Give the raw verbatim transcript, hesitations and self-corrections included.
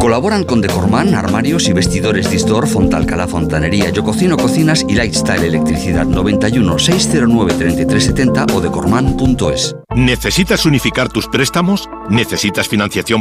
Colaboran con Decorman, armarios y vestidores Distor, Fontalcala Fontanería, Yo Cocino Cocinas y Lifestyle Electricidad. Noventa y uno, seiscientos nueve, treinta y tres setenta o decorman punto es. ¿Necesitas unificar tus préstamos? ¿Necesitas financiación